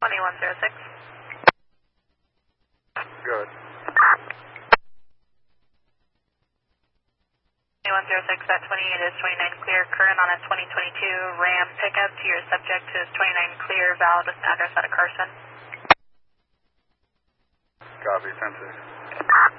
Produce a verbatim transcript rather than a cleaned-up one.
twenty-one zero six. Good. twenty-one zero six at twenty-eight is twenty-nine clear. Current on a twenty twenty-two Ram pickup to your subject is twenty-nine clear, valid with an address out of Carson. Copy, ten six.